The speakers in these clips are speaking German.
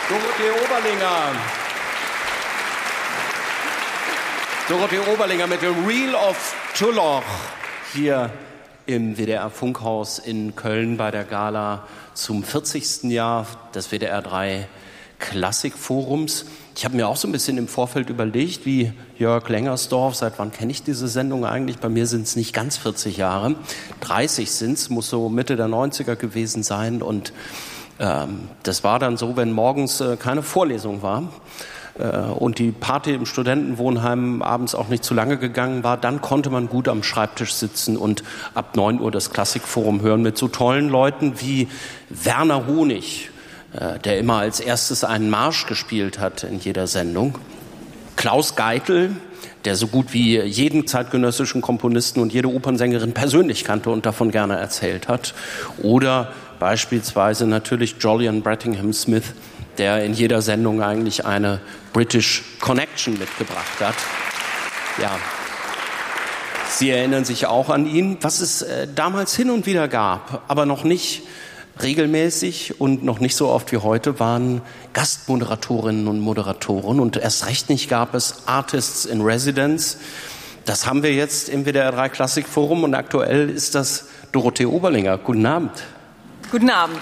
Dorothee Oberlinger mit dem Reel of Tulloch hier im WDR-Funkhaus in Köln bei der Gala zum 40. Jahr des WDR 3 Klassikforums. Ich habe mir auch so ein bisschen im Vorfeld überlegt, wie Jörg Lengersdorf, seit wann kenne ich diese Sendung eigentlich? Bei mir sind es nicht ganz 40 Jahre, 30 sind es, muss so Mitte der 90er gewesen sein. Und das war dann so, wenn morgens keine Vorlesung war und die Party im Studentenwohnheim abends auch nicht zu lange gegangen war, dann konnte man gut am Schreibtisch sitzen und ab 9 Uhr das Klassikforum hören mit so tollen Leuten wie Werner Honig, der immer als erstes einen Marsch gespielt hat in jeder Sendung. Klaus Geitel, der so gut wie jeden zeitgenössischen Komponisten und jede Opernsängerin persönlich kannte und davon gerne erzählt hat. Oder beispielsweise natürlich Jolyon Brettingham Smith, der in jeder Sendung eigentlich eine British Connection mitgebracht hat. Ja, Sie erinnern sich auch an ihn. Was es damals hin und wieder gab, aber noch nicht regelmäßig und noch nicht so oft wie heute, waren Gastmoderatorinnen und Moderatoren. Und erst recht nicht gab es Artists in Residence. Das haben wir jetzt im WDR 3 Klassikforum und aktuell ist das Dorothee Oberlinger. Guten Abend. Guten Abend.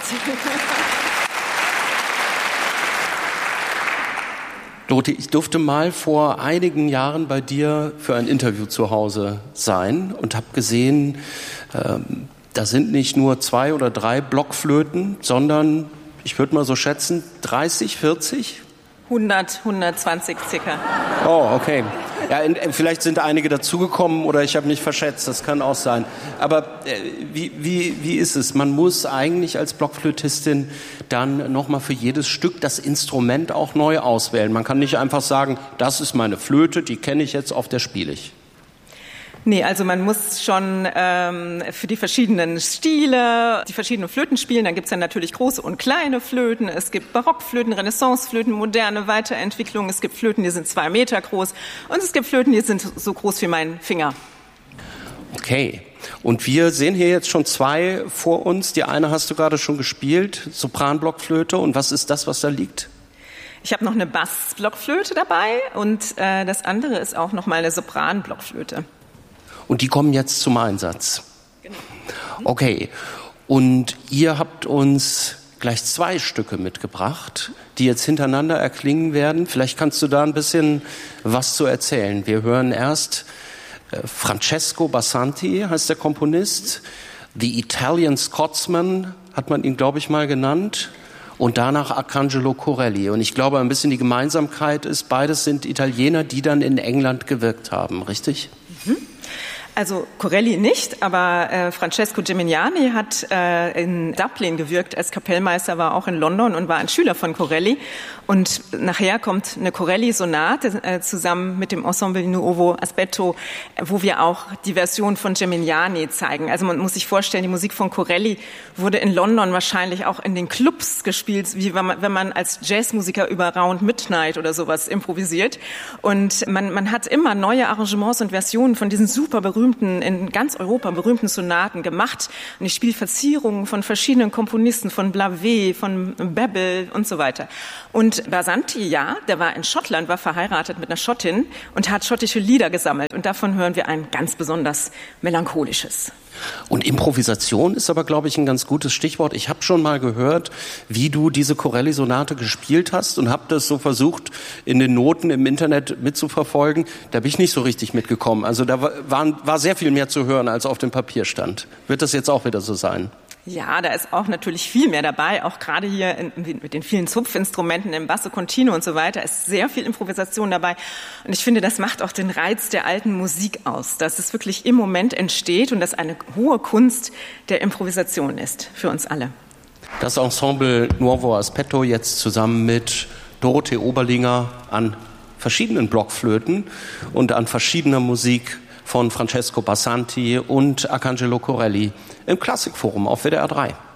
Dorothee, ich durfte mal vor einigen Jahren bei dir für ein Interview zu Hause sein und habe gesehen, da sind nicht nur 2 oder 3 Blockflöten, sondern, ich würde mal so schätzen, 30, 40? 100, 120 circa. Oh, okay. Ja, vielleicht sind einige dazugekommen oder ich habe mich verschätzt, das kann auch sein. Aber wie ist es? Man muss eigentlich als Blockflötistin dann nochmal für jedes Stück das Instrument auch neu auswählen. Man kann nicht einfach sagen, das ist meine Flöte, die kenne ich jetzt, auf der spiele ich. Nee, also man muss schon für die verschiedenen Stile die verschiedenen Flöten spielen. Dann gibt's ja natürlich große und kleine Flöten. Es gibt Barockflöten, Renaissanceflöten, moderne Weiterentwicklungen. Es gibt Flöten, die sind 2 Meter groß. Und es gibt Flöten, die sind so groß wie mein Finger. Okay. Und wir sehen hier jetzt schon 2 vor uns. Die eine hast du gerade schon gespielt, Sopranblockflöte. Und was ist das, was da liegt? Ich habe noch eine Bassblockflöte dabei und das andere ist auch noch mal eine Sopranblockflöte. Und die kommen jetzt zum Einsatz. Genau. Okay. Und ihr habt uns gleich 2 Stücke mitgebracht, die jetzt hintereinander erklingen werden. Vielleicht kannst du da ein bisschen was zu erzählen. Wir hören erst Francesco Bassanti, heißt der Komponist. The Italian Scotsman hat man ihn, glaube ich, mal genannt. Und danach Arcangelo Corelli. Und ich glaube, ein bisschen die Gemeinsamkeit ist, beides sind Italiener, die dann in England gewirkt haben, richtig? Mhm. Also Corelli nicht, aber Francesco Gimignani hat in Dublin gewirkt als Kapellmeister, war auch in London und war ein Schüler von Corelli. Und nachher kommt eine Corelli-Sonate zusammen mit dem Ensemble Nuovo Aspetto, wo wir auch die Version von Gimignani zeigen. Also man muss sich vorstellen, die Musik von Corelli wurde in London wahrscheinlich auch in den Clubs gespielt, wie wenn man als Jazzmusiker über Round Midnight oder sowas improvisiert. Und man hat immer neue Arrangements und Versionen von diesen super berühmten, in ganz Europa berühmten Sonaten gemacht. Und ich spiele Verzierungen von verschiedenen Komponisten, von Blavet, von Babel und so weiter. Und Bassanti, ja, der war in Schottland, war verheiratet mit einer Schottin und hat schottische Lieder gesammelt. Und davon hören wir ein ganz besonders melancholisches. Und Improvisation ist aber, glaube ich, ein ganz gutes Stichwort. Ich habe schon mal gehört, wie du diese Corelli-Sonate gespielt hast und habe das so versucht, in den Noten im Internet mitzuverfolgen. Da bin ich nicht so richtig mitgekommen. Also da war sehr viel mehr zu hören, als auf dem Papier stand. Wird das jetzt auch wieder so sein? Ja, da ist auch natürlich viel mehr dabei, auch gerade hier mit den vielen Zupfinstrumenten im Basso Continuo und so weiter, ist sehr viel Improvisation dabei. Und ich finde, das macht auch den Reiz der alten Musik aus, dass es wirklich im Moment entsteht und dass eine hohe Kunst der Improvisation ist, für uns alle. Das Ensemble Nuovo Aspetto jetzt zusammen mit Dorothee Oberlinger an verschiedenen Blockflöten und an verschiedener Musik von Francesco Bassanti und Arcangelo Corelli im Klassikforum auf WDR 3.